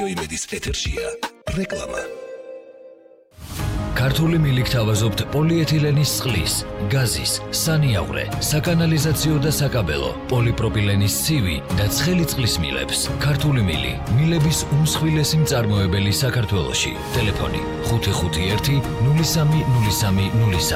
იმედის ეთერშია რეკლამა. ქართული მილი გთავაზობთ პოლიეთილენის წყლის, გაზის, სანიაღვრე, საკანალიზაციო და საკაბელო, პოლიპროპილენის ცივი და ცხელი წყლის მილებს. ქართული მილი, მილების უმსხვილესი მწარმოებელი საქართველოში. ტელეფონი 551 0303 03.